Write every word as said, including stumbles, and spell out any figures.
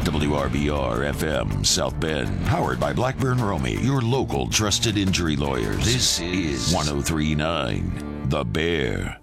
W R B R F M South Bend, powered by Blackburn Romey, your local trusted injury lawyers. This is one oh three point nine The Bear.